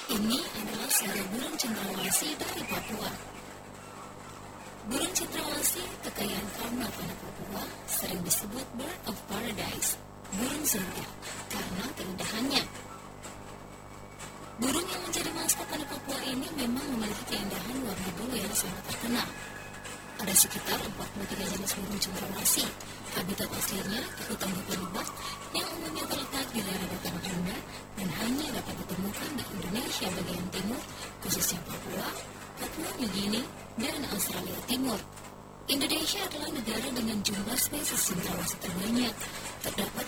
Ini adalah suara burung cendrawasih dari Papua. Burung cendrawasih, kekayaan fauna pada Papua, sering disebut bird of paradise, burung surga, karena keindahannya. Burung yang menjadi maskot pada Papua ini memang memiliki keindahan warna bulu yang sangat terkenal. Ada sekitar 43 jenis burung cendrawasih. Habitat aslinya di hutan-hutan lebat yang umumnya terletak di daerah dataran rendah dan hanya dapat ditemukan di Indonesia bagian timur, khususnya Papua, Papua New Guinea, dan Australia Timur. Indonesia adalah negara dengan jumlah spesies cendrawasih terbanyak. Terdapat